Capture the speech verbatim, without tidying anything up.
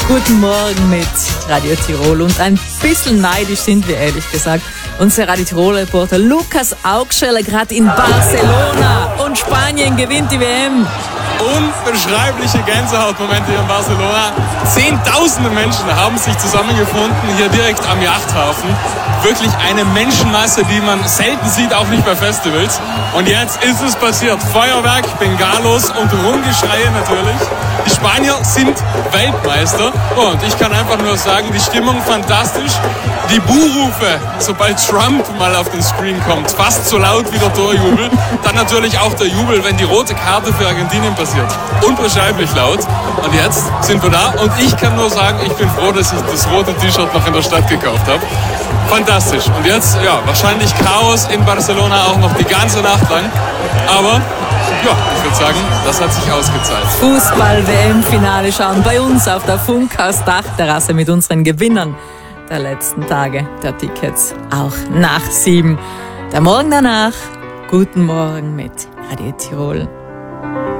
Guten Morgen mit Radio Tirol und ein bisschen neidisch sind wir, ehrlich gesagt. Unser Radio Tirol-Reporter Lukas Augscheller gerade in Barcelona und Spanien gewinnt die W M. Unbeschreibliche Gänsehautmomente hier in Barcelona. Zehntausende Menschen haben sich zusammengefunden hier direkt am Yachthafen. Wirklich eine Menschenmasse, die man selten sieht, auch nicht bei Festivals. Und jetzt ist es passiert. Feuerwerk, Bengalos und Rumgeschreie natürlich. Die Spanier sind Weltmeister. Und ich kann einfach nur sagen, die Stimmung fantastisch. Die Buhrufe, sobald Trump mal auf den Screen kommt, fast so laut wie der Torjubel. Dann natürlich auch der Jubel, wenn die rote Karte für Argentinien passiert. Unbeschreiblich laut. Und jetzt sind wir da. Und ich kann nur sagen, ich bin froh, dass ich das rote T-Shirt noch in der Stadt gekauft habe. Fantastisch. Und jetzt, ja, wahrscheinlich Chaos in Barcelona auch noch die ganze Nacht lang. Aber, ja, ich würde sagen, das hat sich ausgezahlt. Fußball-W M-Finale schauen bei uns auf der Funkhaus-Dachterrasse mit unseren Gewinnern der letzten Tage der Tickets. Auch nach sieben. Der Morgen danach. Guten Morgen mit Radio Tirol.